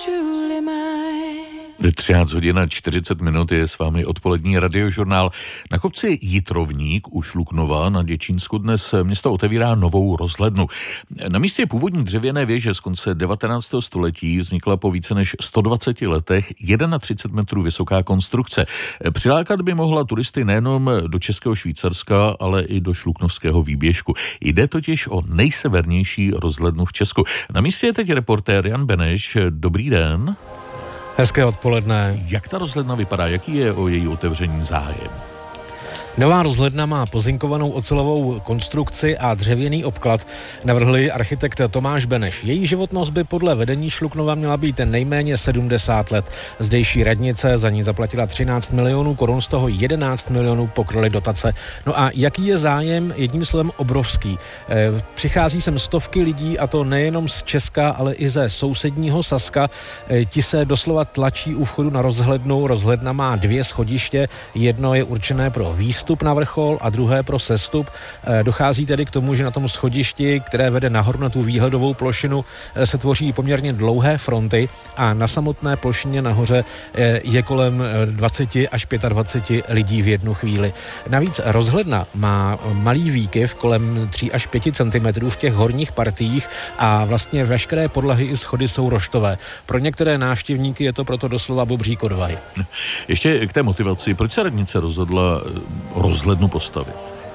truly mine. 13 hodin a 40 minut je s vámi odpolední radiožurnál. Na kopci Jitrovník u Šluknova na Děčínsku dnes město otevírá novou rozhlednu. Na místě původní dřevěné věže z konce 19. století vznikla po více než 120 letech 31 metrů vysoká konstrukce. Přilákat by mohla turisty nejenom do Českého Švýcarska, ale i do Šluknovského výběžku. Jde totiž o nejsevernější rozhlednu v Česku. Na místě je teď reportér Jan Beneš. Dobrý den. Hezké odpoledne. Jak ta rozhledna vypadá? Jaký je o její otevření zájem? Nová rozhledna má pozinkovanou ocelovou konstrukci a dřevěný obklad, navrhl architekt Tomáš Beneš. Její životnost by podle vedení Šluknova měla být nejméně 70 let. Zdejší radnice za ní zaplatila 13 milionů korun, z toho 11 milionů pokryly dotace. No a jaký je zájem? Jedním slovem obrovský. Přichází sem stovky lidí, a to nejenom z Česka, ale i ze sousedního Saska. Ti se doslova tlačí u vchodu na rozhlednu. Rozhledna má 2 schodiště, jedno je určené pro výstup na vrchol a druhé pro sestup. Dochází tedy k tomu, že na tom schodišti, které vede nahoru na tu výhledovou plošinu, se tvoří poměrně dlouhé fronty a na samotné plošině nahoře je kolem 20 až 25 lidí v jednu chvíli. Navíc rozhledna má malý výkyv kolem 3 až 5 cm v těch horních partiích a vlastně veškeré podlahy i schody jsou roštové. Pro některé návštěvníky je to proto doslova bobří kodvaj. Ještě k té motivaci. Proč se radnice rozhodla rozhlednu postavit?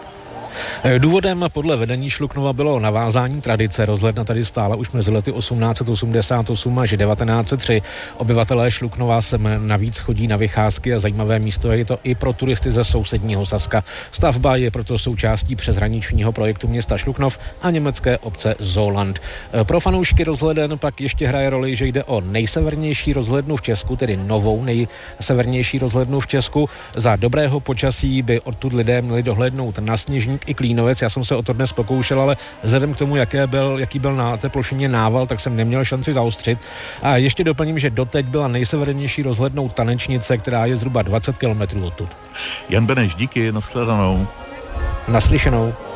Důvodem podle vedení Šluknova bylo navázání tradice. Rozhledna tady stála už mezi lety 1888 až 1903. Obyvatelé Šluknova sem navíc chodí na vycházky a zajímavé místo je to i pro turisty ze sousedního Saska. Stavba je proto součástí přeshraničního projektu města Šluknov a německé obce Zoland. Pro fanoušky rozhleden pak ještě hraje roli, že jde o nejsevernější rozhlednu v Česku, tedy novou nejsevernější rozhlednu v Česku. Za dobrého počasí by odtud lidé měli dohlédnout na Sněžník i Klínovec. Já jsem se o to dnes pokoušel, ale vzhledem k tomu, jaký byl na té plošině nával, tak jsem neměl šanci zaostřit. A ještě doplním, že doteď byla nejsevernější rozhlednou Tanečnice, která je zhruba 20 km odtud. Jan Beneš, díky, nashledanou. Naslyšenou.